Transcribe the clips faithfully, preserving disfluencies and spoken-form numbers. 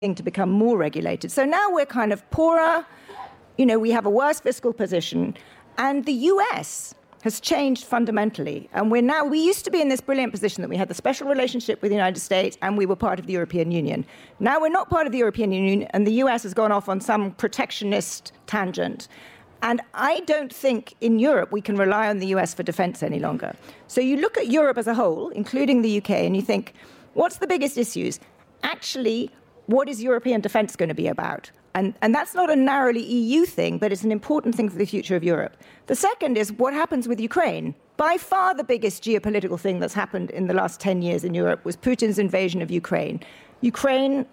to become more regulated. So now we're kind of poorer, you know, we have a worse fiscal position, and the U S has changed fundamentally. And we're now, we used to be in this brilliant position that we had the special relationship with the United States and we were part of the European Union. Now we're not part of the European Union and the U S has gone off on some protectionist tangent. And I don't think in Europe we can rely on the U S for defense any longer. So you look at Europe as a whole, including the U K, and you think, what's the biggest issues? Actually, what is European defense going to be about? And, and that's not a narrowly E U thing, but it's an important thing for the future of Europe. The second is what happens with Ukraine. By far the biggest geopolitical thing that's happened in the last ten years in Europe was Putin's invasion of Ukraine. Ukraine,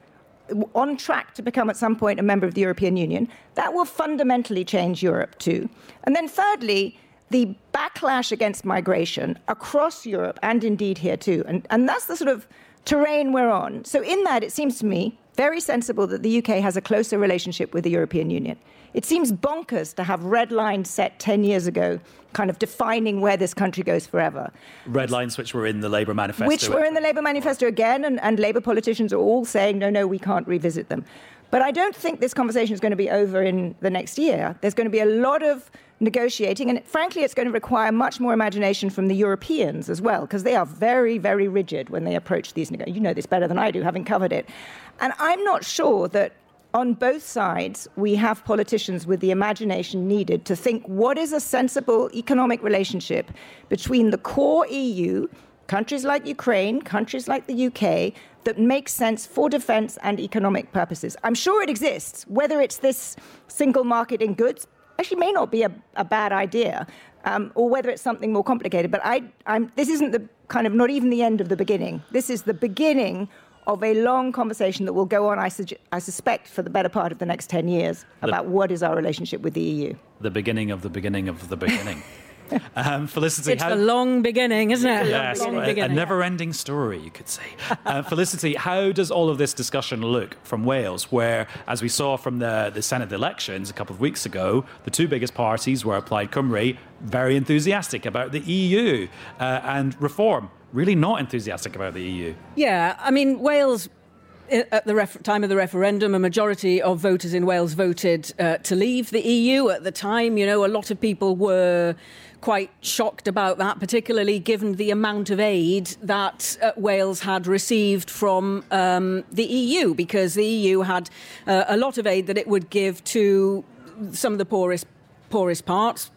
on track to become at some point a member of the European Union, that will fundamentally change Europe too. And then thirdly, the backlash against migration across Europe and indeed here too. And, and that's the sort of terrain we're on. So in that, it seems to me very sensible that the U K has a closer relationship with the European Union. It seems bonkers to have red lines set ten years ago, kind of defining where this country goes forever. Red lines which were in the Labour manifesto. Which were in the Labour manifesto again, and, and Labour politicians are all saying, no, no, we can't revisit them. But I don't think this conversation is going to be over in the next year. There's going to be a lot of negotiating, and frankly, it's going to require much more imagination from the Europeans as well, because they are very, very rigid when they approach these negotiations. You know this better than I do, having covered it. And I'm not sure that on both sides we have politicians with the imagination needed to think what is a sensible economic relationship between the core E U, countries like Ukraine, countries like the U K, that makes sense for defense and economic purposes. I'm sure it exists. Whether it's this single market in goods, actually may not be a, a bad idea, um, or whether it's something more complicated. But I, I'm, this isn't the kind of, not even the end of the beginning. This is the beginning of a long conversation that will go on, I, su- I suspect, for the better part of the next ten years about the, what is our relationship with the E U. The beginning of the beginning of the beginning. Um, Felicity, it's how... a long beginning, isn't it? Yes, long a, a never-ending story, you could say. Uh, Felicity, how does all of this discussion look from Wales, where, as we saw from the, the Senate elections a couple of weeks ago, the two biggest parties were Plaid Cymru, very enthusiastic about the E U, uh, and Reform, really not enthusiastic about the E U. Yeah, I mean, Wales... At the ref- time of the referendum, a majority of voters in Wales voted uh, to leave the E U. At the time, you know, a lot of people were quite shocked about that, particularly given the amount of aid that uh, Wales had received from um, the E U, because the E U had uh, a lot of aid that it would give to some of the poorest, poorest parts.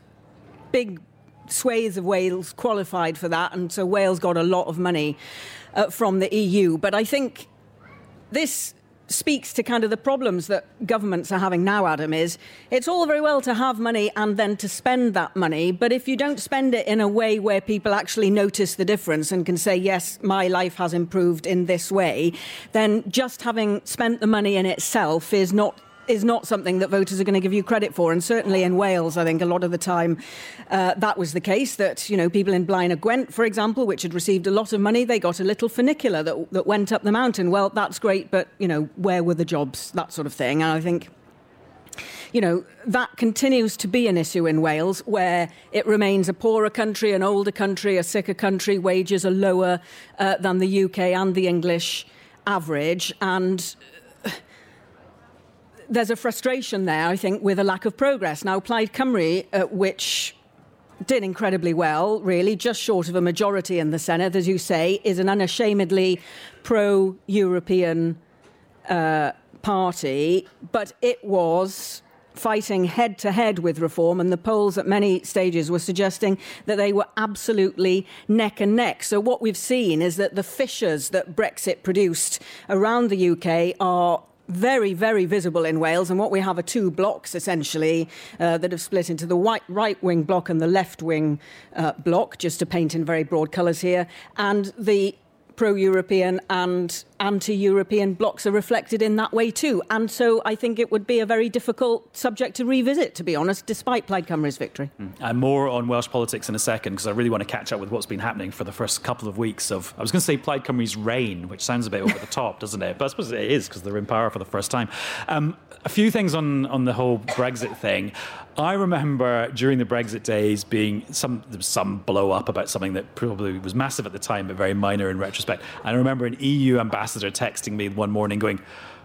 Big swathes of Wales qualified for that, and so Wales got a lot of money uh, from the E U. But I think this speaks to kind of the problems that governments are having now, Adam, is it's all very well to have money and then to spend that money, but if you don't spend it in a way where people actually notice the difference and can say, yes, my life has improved in this way, then just having spent the money in itself is not is not something that voters are going to give you credit for. And certainly in Wales, I think a lot of the time uh, that was the case, that, you know, people in Blaen y Gwent, for example, which had received a lot of money, they got a little funicular that, that went up the mountain. Well, that's great, but, you know, where were the jobs? That sort of thing. And I think, you know, that continues to be an issue in Wales, where it remains a poorer country, an older country, a sicker country. Wages are lower uh, than the U K and the English average. And there's a frustration there, I think, with a lack of progress. Now, Plaid Cymru, uh, which did incredibly well, really, just short of a majority in the Senate, as you say, is an unashamedly pro-European uh, party, but it was fighting head-to-head with Reform, and the polls at many stages were suggesting that they were absolutely neck and neck. So what we've seen is that the fissures that Brexit produced around the U K are very, very visible in Wales, and what we have are two blocks, essentially, uh, that have split into the white, right-wing block and the left-wing uh, block, just to paint in very broad colours here, and the pro-European and anti-European blocs are reflected in that way too. And so I think it would be a very difficult subject to revisit, to be honest, despite Plaid Cymru's victory. Mm. And more on Welsh politics in a second, because I really want to catch up with what's been happening for the first couple of weeks of, I was going to say Plaid Cymru's reign, which sounds a bit over the top, doesn't it? But I suppose it is, because they're in power for the first time. Um, a few things on, on the whole Brexit thing. I remember during the Brexit days being some there was some blow up about something that probably was massive at the time, but very minor in retrospect. And I remember an E U ambassador texting me one morning going,